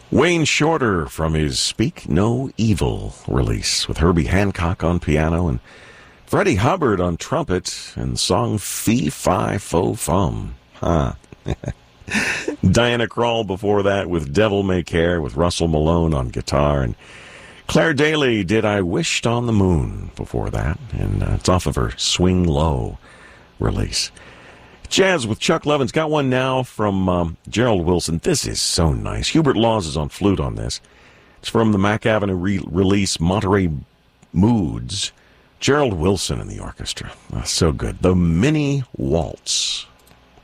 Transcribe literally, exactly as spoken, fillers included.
Wayne Shorter from his Speak No Evil release with Herbie Hancock on piano and Freddie Hubbard on trumpet and the song Fee Fi Fo Fum. Huh. Diana Krall before that with Devil May Care with Russell Malone on guitar, and Claire Daly did I Wished on the Moon before that, and uh, it's off of her Swing Low release. Jazz with Chuck Levin's got one now from um, Gerald Wilson. This is so nice. Hubert Laws is on flute on this. It's from the Mack Avenue re- release Monterey Moods. Gerald Wilson in the orchestra. Oh, so good. The Mini Waltz.